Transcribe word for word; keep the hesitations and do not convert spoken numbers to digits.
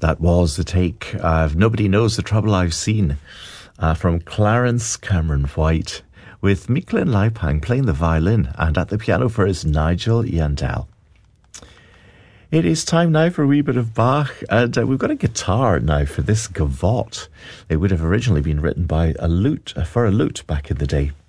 That was the take of Nobody Knows the Trouble I've Seen uh, from Clarence Cameron White, with Micklin Laipang playing the violin, and at the piano for us, Nigel Yandell. It is time now for a wee bit of Bach, and uh, we've got a guitar now for this gavotte. It would have originally been written by a lute, uh, for a lute back in the day.